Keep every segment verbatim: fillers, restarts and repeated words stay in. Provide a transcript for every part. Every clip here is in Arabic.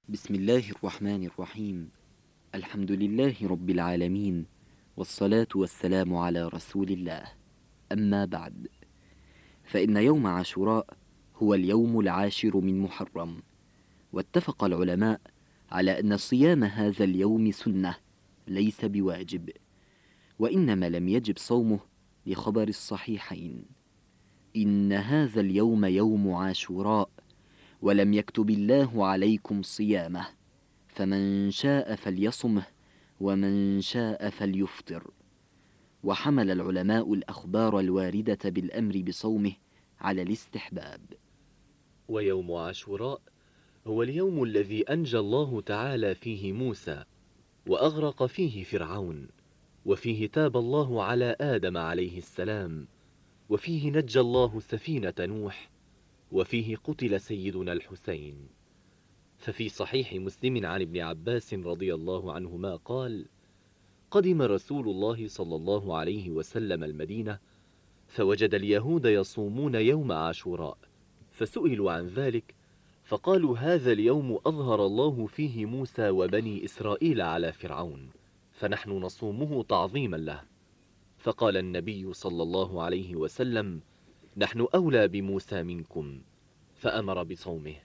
بسم الله الرحمن الرحيم. الحمد لله رب العالمين، والصلاة والسلام على رسول الله. أما بعد، فإن يوم عاشوراء هو اليوم العاشر من محرم، واتفق العلماء على أن صيام هذا اليوم سنة ليس بواجب، وإنما لم يجب صومه لخبر الصحيحين: إن هذا اليوم يوم عاشوراء ولم يكتب الله عليكم صيامه، فمن شاء فليصمه ومن شاء فليفطر. وحمل العلماء الأخبار الواردة بالأمر بصومه على الاستحباب. ويوم عاشوراء هو اليوم الذي أنجى الله تعالى فيه موسى وأغرق فيه فرعون، وفيه تاب الله على آدم عليه السلام، وفيه نجى الله سفينة نوح، وفيه قتل سيدنا الحسين. ففي صحيح مسلم عن ابن عباس رضي الله عنهما قال: قدم رسول الله صلى الله عليه وسلم المدينة، فوجد اليهود يصومون يوم عاشوراء، فسئلوا عن ذلك فقالوا: هذا اليوم أظهر الله فيه موسى وبني إسرائيل على فرعون، فنحن نصومه تعظيما له. فقال النبي صلى الله عليه وسلم: نحن أولى بموسى منكم، فأمر بصومه.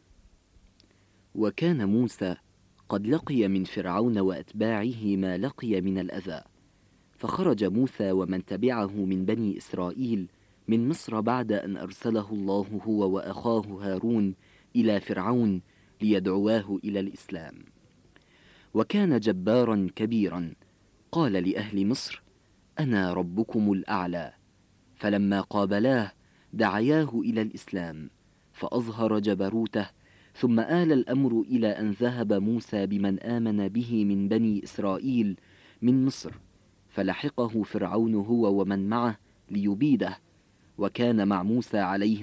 وكان موسى قد لقي من فرعون وأتباعه ما لقي من الأذى، فخرج موسى ومن تبعه من بني إسرائيل من مصر بعد أن أرسله الله هو وأخاه هارون إلى فرعون ليدعواه إلى الإسلام. وكان جبارا كبيرا، قال لأهل مصر: أنا ربكم الأعلى. فلما قابلاه دعياه إلى الإسلام، فأظهر جبروته، ثم آل الأمر إلى أن ذهب موسى بمن آمن به من بني إسرائيل من مصر، فلحقه فرعون هو ومن معه ليبيده. وكان مع موسى عليه